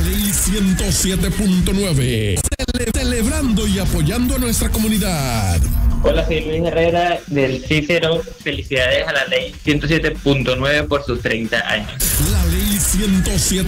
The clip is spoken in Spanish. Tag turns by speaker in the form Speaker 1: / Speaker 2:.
Speaker 1: Ley 107.9. Celebrando y apoyando a nuestra comunidad.
Speaker 2: Hola, soy Luis Herrera del Cícero. Felicidades a la Ley 107.9 por sus 30 años.
Speaker 1: La Ley 107.